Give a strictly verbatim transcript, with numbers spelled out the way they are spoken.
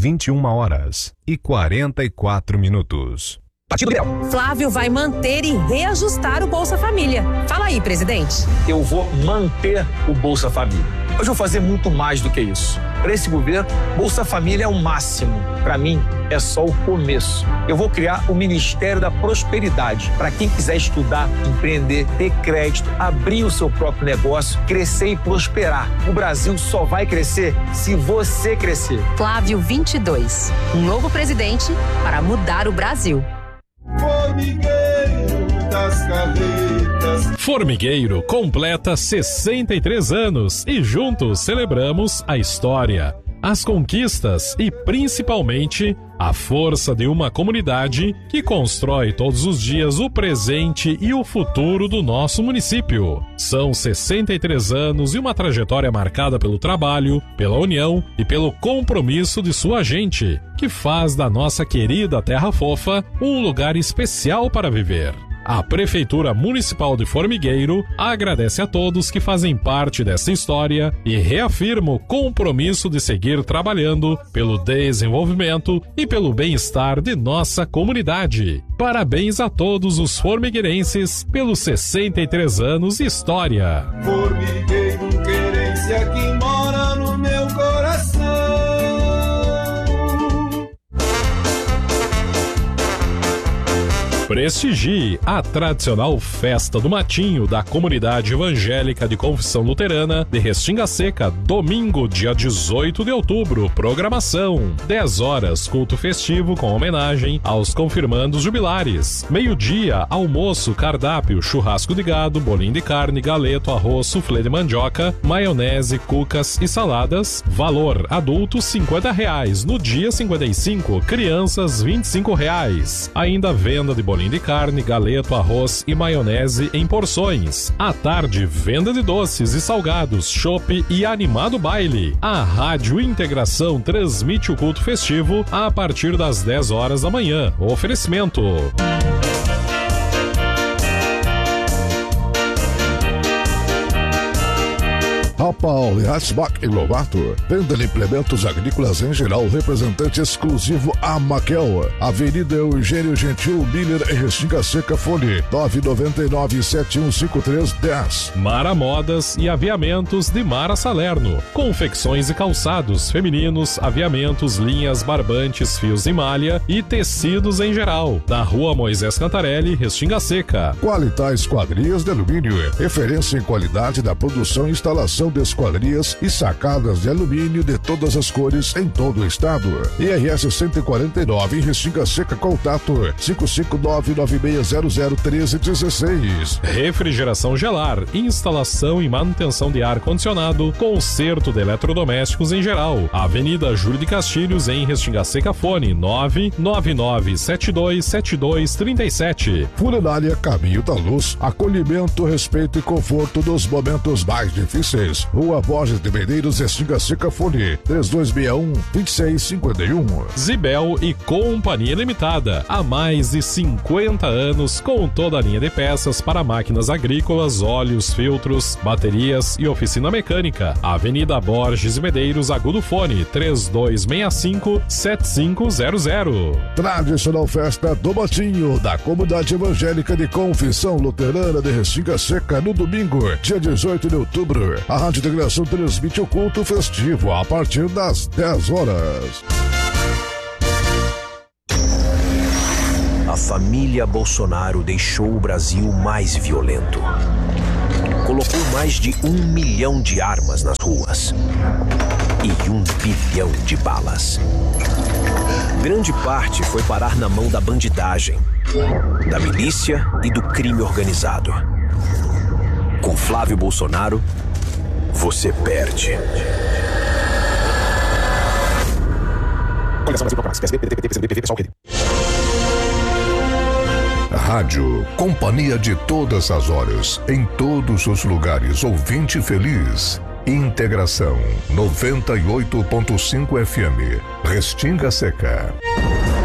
vinte e uma horas e quarenta e quatro minutos. Partido Liberal. Flávio vai manter e reajustar o Bolsa Família. Fala aí, presidente. Eu vou manter o Bolsa Família. Hoje eu vou fazer muito mais do que isso. Para esse governo, Bolsa Família é o máximo. Para mim, é só o começo. Eu vou criar o Ministério da Prosperidade para quem quiser estudar, empreender, ter crédito, abrir o seu próprio negócio, crescer e prosperar. O Brasil só vai crescer se você crescer. Flávio vinte e dois. Um novo presidente para mudar o Brasil. Formigueiro das Carretas. Formigueiro completa sessenta e três anos e juntos celebramos a história, as conquistas e principalmente a força de uma comunidade que constrói todos os dias o presente e o futuro do nosso município. São sessenta e três anos e uma trajetória marcada pelo trabalho, pela união e pelo compromisso de sua gente, que faz da nossa querida Terra Fofa um lugar especial para viver. A Prefeitura Municipal de Formigueiro agradece a todos que fazem parte dessa história e reafirma o compromisso de seguir trabalhando pelo desenvolvimento e pelo bem-estar de nossa comunidade. Parabéns a todos os formigueirenses pelos sessenta e três anos de história. Formigueiro, querência que mora no meu coração. Prestigie a tradicional Festa do Matinho da Comunidade Evangélica de Confissão Luterana de Restinga Seca, domingo, dia dezoito de outubro. Programação: dez horas, culto festivo com homenagem aos confirmandos jubilares. Meio-dia, almoço, cardápio, churrasco de gado, bolinho de carne, galeto, arroz, suflê de mandioca, maionese, cucas e saladas. Valor: adultos cinquenta reais, no dia cinquenta e cinco, crianças vinte e cinco reais. Ainda venda de bolinho de carne, galeto, arroz e maionese em porções. À tarde, venda de doces e salgados, chopp e animado baile. A Rádio Integração transmite o culto festivo a partir das dez horas da manhã. Oferecimento: Rapal, Hatzbach e Lovato. Venda de implementos agrícolas em geral. Representante exclusivo a Maquel. Avenida Eugênio Gentil Miller em Restinga Seca. Fone nove nove nove, sete um cinco três, dez. Mara Modas e Aviamentos de Mara Salerno. Confecções e calçados femininos, aviamentos, linhas, barbantes, fios de malha e tecidos em geral. Da Rua Moisés Cantarelli, Restinga Seca. Qualitar Esquadrias de Alumínio. Referência em qualidade da produção e instalação de esquadrias e sacadas de alumínio de todas as cores em todo o estado. I R S cento e quarenta e nove em Restinga Seca. Contato cinco cinco nove, nove seis zero zero, um três um seis. Refrigeração Gelar, instalação e manutenção de ar-condicionado, conserto de eletrodomésticos em geral. Avenida Júlio de Castilhos em Restinga Seca. Fone nove nove nove, sete dois sete dois, três sete. Funerária Caminho da Luz. Acolhimento, respeito e conforto nos momentos mais difíceis. Rua Borges de Medeiros, Restinga Seca. Fone três dois seis um, dois seis cinco um. Zibel e Companhia Limitada. Há mais de cinquenta anos, com toda a linha de peças para máquinas agrícolas, óleos, filtros, baterias e oficina mecânica. Avenida Borges de Medeiros, Agudo. Fone três dois seis cinco, sete cinco zero zero. Tradicional Festa do Matinho da Comunidade Evangélica de Confissão Luterana de Restinga Seca, no domingo, dia dezoito de outubro. A Rádio Integração transmite o culto festivo a partir das dez horas. A família Bolsonaro deixou o Brasil mais violento. Colocou mais de um milhão de armas nas ruas e um bilhão de balas. Grande parte foi parar na mão da bandidagem, da milícia e do crime organizado. Com Flávio Bolsonaro, você perde. Rádio Companhia de todas as horas, em todos os lugares. Ouvinte feliz. Integração noventa e oito ponto cinco F M. Restinga Seca.